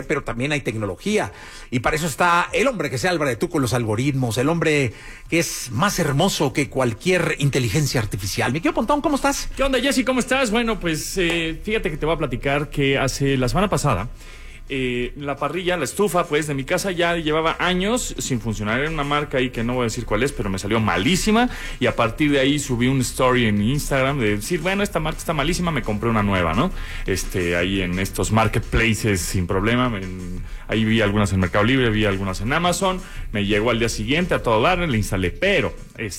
poder, pero también hay tecnología. Y para eso está el hombre que se albra de tú con los algoritmos, el hombre que es más hermoso que cualquier inteligencia artificial. Mi querido Pontón, ¿cómo estás? ¿Qué onda, Jessy? ¿Cómo estás? Bueno, pues fíjate que te voy a platicar que hace la semana pasada la parrilla, la estufa, pues, de mi casa ya llevaba años sin funcionar. Era una marca ahí que no voy a decir cuál es, pero me salió malísima. Y a partir de ahí subí un story en Instagram de decir, bueno, esta marca está malísima, me compré una nueva, ¿no? Ahí en estos marketplaces sin problema. Ahí vi algunas en Mercado Libre, vi algunas en Amazon. Me llegó al día siguiente a todo dar, le instalé, pero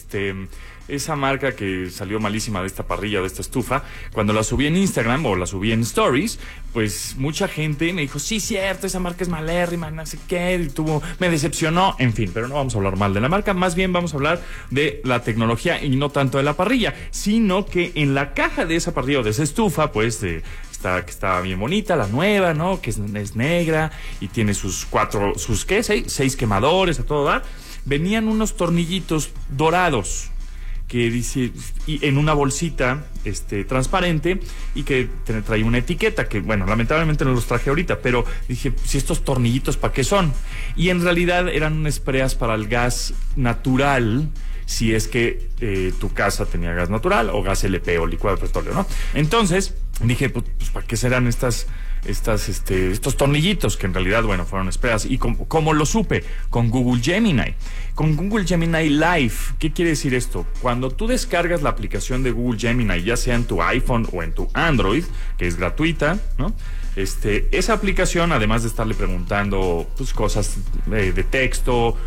esa marca que salió malísima de esta parrilla, de esta estufa, cuando la subí en Instagram o la subí en Stories, pues mucha gente me dijo, sí, cierto, esa marca es malérrima, no sé qué, me decepcionó, en fin, pero no vamos a hablar mal de la marca, más bien vamos a hablar de la tecnología y no tanto de la parrilla, sino que en la caja de esa parrilla o de esa estufa, pues, que está bien bonita, la nueva, ¿no? Que es negra y tiene sus seis quemadores a todo dar, venían unos tornillitos dorados, que dice, y en una bolsita transparente, y que traía una etiqueta que, bueno, lamentablemente no los traje ahorita, pero dije, si estos tornillitos, ¿para qué son? Y en realidad eran unas preas para el gas natural, si es que tu casa tenía gas natural o gas LP o licuado de petróleo, ¿no? Entonces dije, pues ¿para qué serán estos tornillitos? Que en realidad, bueno, fueron espreas. ¿Y cómo lo supe? Con Google Gemini. Con Google Gemini Live. ¿Qué quiere decir esto? Cuando tú descargas la aplicación de Google Gemini, ya sea en tu iPhone o en tu Android, que es gratuita, ¿no? Esa aplicación, además de estarle preguntando pues cosas de texto,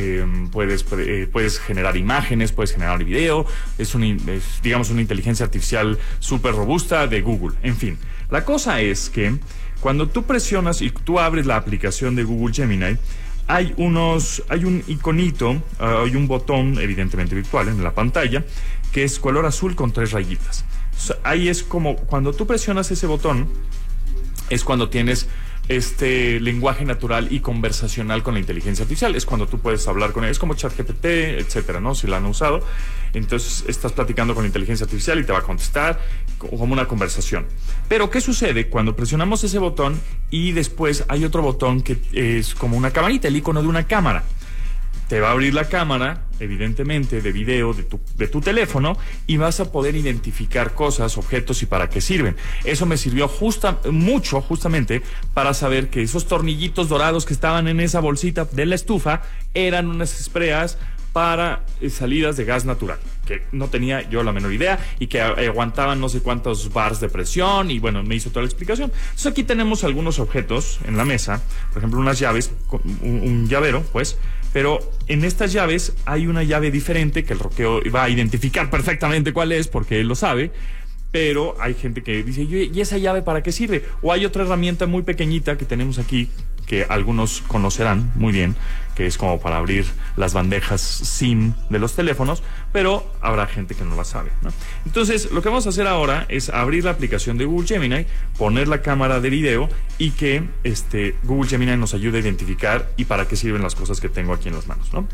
puedes generar imágenes, puedes generar video, es digamos una inteligencia artificial súper robusta de Google. En fin, la cosa es que cuando tú presionas y tú abres la aplicación de Google Gemini, hay un iconito, hay un botón evidentemente virtual en la pantalla que es color azul con 3 rayitas. Ahí es como cuando tú presionas ese botón, es cuando tienes lenguaje natural y conversacional con la inteligencia artificial. Es cuando tú puedes hablar con él. Es como ChatGPT, etcétera, ¿no? Si la han usado. Entonces estás platicando con la inteligencia artificial y te va a contestar como una conversación. Pero ¿qué sucede cuando presionamos ese botón y después hay otro botón que es como una camarita, el icono de una cámara? Te va a abrir la cámara, evidentemente, de video de tu teléfono, y vas a poder identificar cosas, objetos y para qué sirven. Eso me sirvió justamente para saber que esos tornillitos dorados que estaban en esa bolsita de la estufa eran unas espreas para salidas de gas natural, que no tenía yo la menor idea, y que aguantaban no sé cuántos bars de presión, y bueno, me hizo toda la explicación. Entonces aquí tenemos algunos objetos en la mesa, por ejemplo unas llaves, un llavero, pues, pero en estas llaves hay una llave diferente que el roqueo va a identificar perfectamente cuál es, porque él lo sabe. Pero hay gente que dice, ¿y esa llave para qué sirve? O hay otra herramienta muy pequeñita que tenemos aquí, que algunos conocerán muy bien, que es como para abrir las bandejas SIM de los teléfonos, pero habrá gente que no la sabe, ¿no? Entonces, lo que vamos a hacer ahora es abrir la aplicación de Google Gemini, poner la cámara de video y que Google Gemini nos ayude a identificar y para qué sirven las cosas que tengo aquí en las manos, ¿no?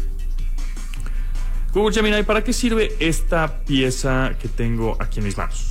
Google Gemini, ¿para qué sirve esta pieza que tengo aquí en mis manos?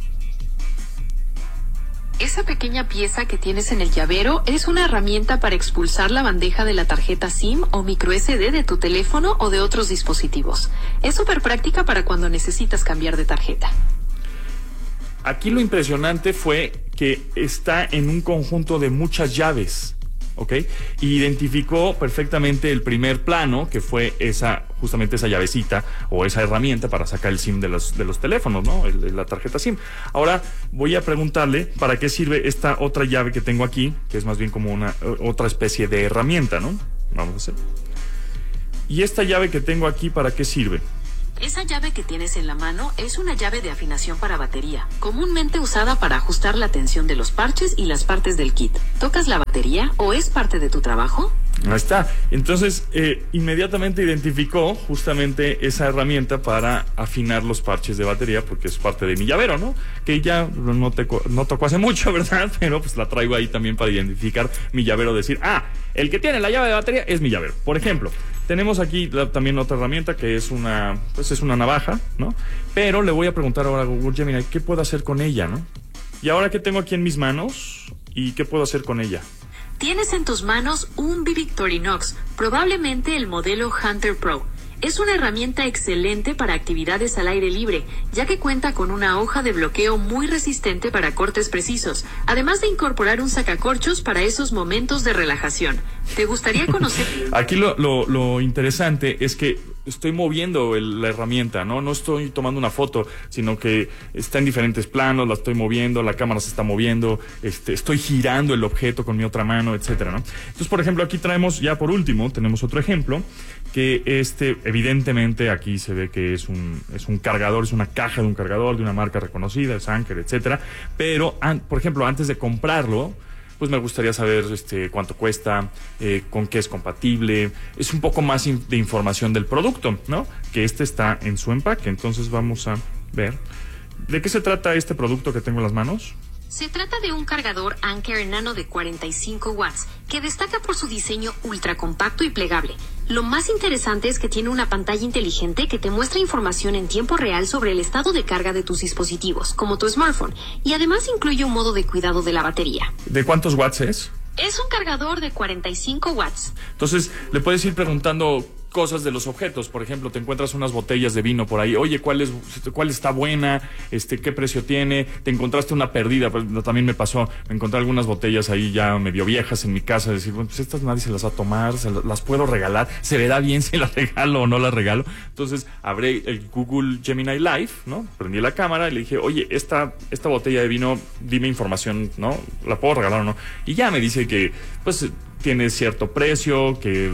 Esa pequeña pieza que tienes en el llavero es una herramienta para expulsar la bandeja de la tarjeta SIM o micro SD de tu teléfono o de otros dispositivos. Es súper práctica para cuando necesitas cambiar de tarjeta. Aquí lo impresionante fue que está en un conjunto de muchas llaves, ¿ok? Y identificó perfectamente el primer plano, que fue justamente esa llavecita o esa herramienta para sacar el SIM de los teléfonos, ¿no? La tarjeta SIM. Ahora voy a preguntarle para qué sirve esta otra llave que tengo aquí, que es más bien como otra especie de herramienta, ¿no? Vamos a hacer. ¿Y esta llave que tengo aquí para qué sirve? Esa llave que tienes en la mano es una llave de afinación para batería, comúnmente usada para ajustar la tensión de los parches y las partes del kit. ¿Tocas la batería o es parte de tu trabajo? Ahí está. Entonces, inmediatamente identificó justamente esa herramienta para afinar los parches de batería, porque es parte de mi llavero, ¿no? Que ya no tocó hace mucho, ¿verdad? Pero pues la traigo ahí también para identificar mi llavero, decir, el que tiene la llave de batería es mi llavero. Por ejemplo, tenemos aquí también otra herramienta que es una navaja, ¿no? Pero le voy a preguntar ahora a Google Gemini, ¿qué puedo hacer con ella, no? Y ahora, ¿qué tengo aquí en mis manos? ¿Y qué puedo hacer con ella? Tienes en tus manos un Victorinox, probablemente el modelo Hunter Pro. Es una herramienta excelente para actividades al aire libre, ya que cuenta con una hoja de bloqueo muy resistente para cortes precisos, además de incorporar un sacacorchos para esos momentos de relajación. ¿Te gustaría conocer? Aquí lo interesante es que estoy moviendo la herramienta, ¿no? No estoy tomando una foto, sino que está en diferentes planos, la estoy moviendo, la cámara se está moviendo, estoy girando el objeto con mi otra mano, etcétera, ¿no? Entonces, por ejemplo, aquí traemos, ya por último, tenemos otro ejemplo, que evidentemente aquí se ve que es un cargador, es una caja de un cargador de una marca reconocida, es Anker, etcétera, pero, por ejemplo, antes de comprarlo, pues me gustaría saber cuánto cuesta, con qué es compatible, es un poco más de información del producto, ¿no? Que está en su empaque. Entonces vamos a ver de qué se trata este producto que tengo en las manos. Se trata de un cargador Anker Nano de 45 watts, que destaca por su diseño ultra compacto y plegable. Lo más interesante es que tiene una pantalla inteligente que te muestra información en tiempo real sobre el estado de carga de tus dispositivos, como tu smartphone, y además incluye un modo de cuidado de la batería. ¿De cuántos watts es? Es un cargador de 45 watts. Entonces, le puedes ir preguntando cosas de los objetos. Por ejemplo, te encuentras unas botellas de vino por ahí. Oye, ¿cuál está buena? ¿Qué precio tiene? Te encontraste una perdida. Pues, también me pasó. Me encontré algunas botellas ahí ya medio viejas en mi casa. Decir, bueno, pues estas nadie se las va a tomar. Las puedo regalar. ¿Se verá bien si las regalo o no las regalo? Entonces, abrí el Google Gemini Live, ¿no? Prendí la cámara y le dije, oye, esta botella de vino, dime información, ¿no? ¿La puedo regalar o no? Y ya me dice que, pues, tiene cierto precio, que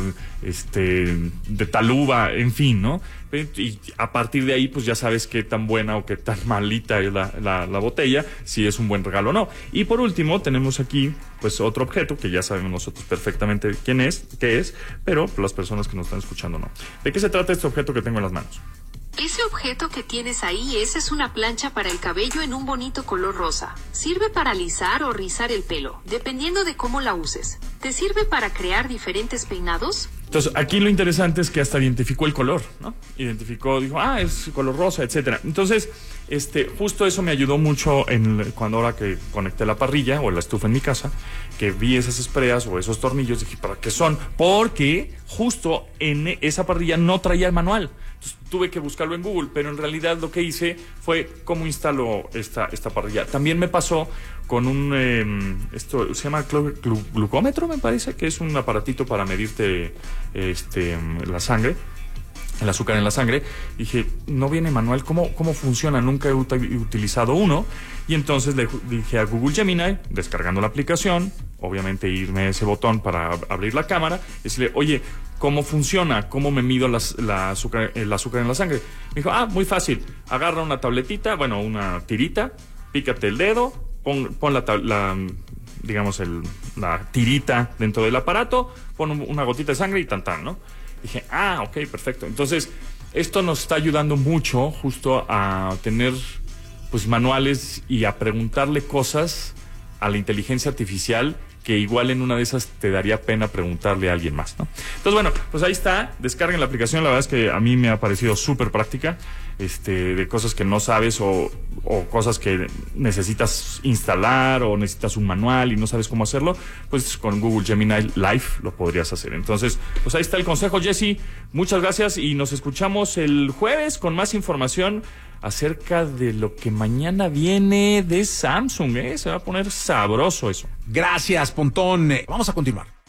de tal uva, en fin, ¿no? Y a partir de ahí, pues ya sabes qué tan buena o qué tan malita es la botella, si es un buen regalo o no. Y por último, tenemos aquí, pues, otro objeto que ya sabemos nosotros perfectamente qué es, pero las personas que nos están escuchando no. ¿De qué se trata este objeto que tengo en las manos? Ese objeto que tienes ahí, esa es una plancha para el cabello en un bonito color rosa. Sirve para alisar o rizar el pelo, dependiendo de cómo la uses. ¿Te sirve para crear diferentes peinados? Entonces, aquí lo interesante es que hasta identificó el color, ¿no? Dijo, es color rosa, etcétera. Entonces, justo eso me ayudó mucho cuando ahora que conecté la parrilla o la estufa en mi casa, que vi esas espreas o esos tornillos, dije, ¿para qué son? Porque justo en esa parrilla no traía el manual. Entonces, tuve que buscarlo en Google, pero en realidad lo que hice fue cómo instaló esta parrilla. También me pasó con esto se llama glucómetro, me parece, que es un aparatito para medirte la sangre, el azúcar en la sangre. Dije, no viene manual, ¿cómo funciona? Nunca he utilizado uno. Y entonces le dije a Google Gemini, descargando la aplicación, obviamente irme a ese botón para abrir la cámara, y decirle, oye, ¿cómo funciona? ¿Cómo me mido el azúcar en la sangre? Me dijo, muy fácil, agarra una tabletita, una tirita, pícate el dedo, pon la tirita dentro del aparato, pon una gotita de sangre y tan, ¿no? Dije, ok, perfecto. Entonces, esto nos está ayudando mucho justo a tener, pues, manuales y a preguntarle cosas a la inteligencia artificial que igual en una de esas te daría pena preguntarle a alguien más, ¿no? Entonces, bueno, pues ahí está, descarguen la aplicación, la verdad es que a mí me ha parecido súper práctica, de cosas que no sabes o cosas que necesitas instalar o necesitas un manual y no sabes cómo hacerlo, pues con Google Gemini Live lo podrías hacer. Entonces, pues ahí está el consejo, Jesse, muchas gracias y nos escuchamos el jueves con más información acerca de lo que mañana viene de Samsung, se va a poner sabroso eso. Gracias, Pontón. Vamos a continuar.